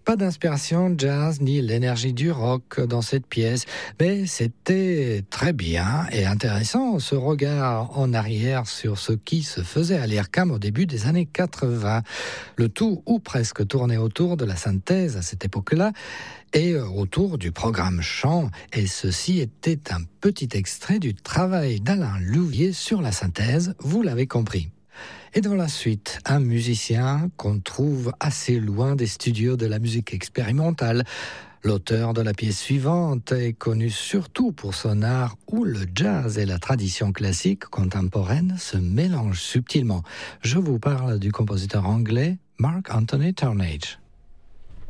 Pas d'inspiration jazz ni l'énergie du rock dans cette pièce, mais c'était très bien et intéressant ce regard en arrière sur ce qui se faisait à l'IRCAM au début des années 80. Le tout ou presque tournait autour de la synthèse à cette époque-là et autour du programme chant. Et ceci était un petit extrait du travail d'Alain Louvier sur la synthèse, vous l'avez compris. Et dans la suite, un musicien qu'on trouve assez loin des studios de la musique expérimentale. L'auteur de la pièce suivante est connu surtout pour son art où le jazz et la tradition classique contemporaine se mélangent subtilement. Je vous parle du compositeur anglais Mark Anthony Turnage.